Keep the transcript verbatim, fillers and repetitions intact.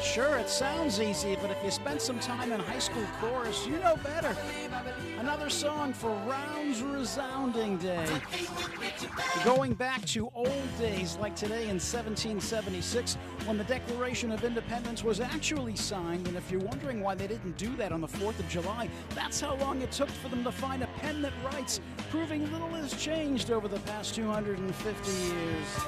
Sure, it sounds easy, but if you spent some time in high school chorus, you know better. Another song for Rounds Resounding Day. Going back to old days like today in seventeen seventy-six, when the Declaration of Independence was actually signed, and if you're wondering why they didn't do that on the fourth of July, that's how long it took for them to find a pen that writes, proving little has changed over the past two hundred fifty years.